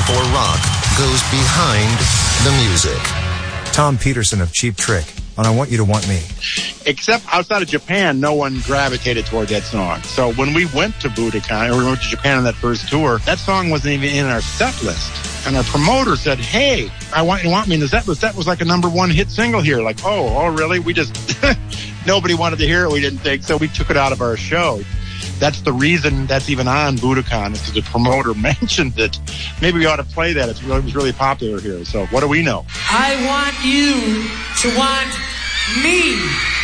before rock goes behind the music. Tom Peterson of Cheap Trick on I Want You to Want Me. Except outside of Japan, no one gravitated toward that song. So when we went to Budokan, or we went to Japan on that first tour, that song wasn't even in our set list. And our promoter said, hey, I Want You to Want Me in the set list. That was like a number one hit single here. Like, oh, really? We just, nobody wanted to hear it, we didn't think. So we took it out of our show. That's the reason that's even on Budokan, is because the promoter mentioned it. Maybe we ought to play that. It was really popular here. So what do we know? I want you to want me.